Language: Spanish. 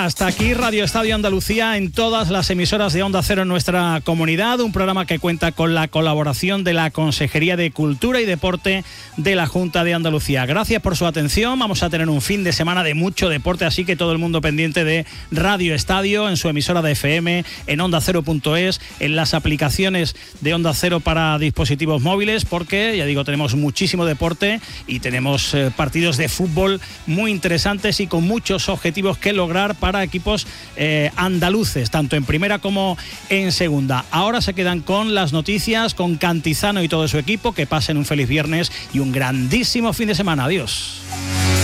Hasta aquí Radio Estadio Andalucía en todas las emisoras de Onda Cero en nuestra comunidad, un programa que cuenta con la colaboración de la Consejería de Cultura y Deporte de la Junta de Andalucía. Gracias por su atención, vamos a tener un fin de semana de mucho deporte, así que todo el mundo pendiente de Radio Estadio en su emisora de FM, en ondacero.es, en las aplicaciones de Onda Cero para dispositivos móviles, porque, ya digo, tenemos muchísimo deporte y tenemos partidos de fútbol muy interesantes y con muchos objetivos que lograr para equipos andaluces, tanto en primera como en segunda. Ahora se quedan con las noticias, con Cantizano y todo su equipo. Que pasen un feliz viernes y un grandísimo fin de semana. Adiós.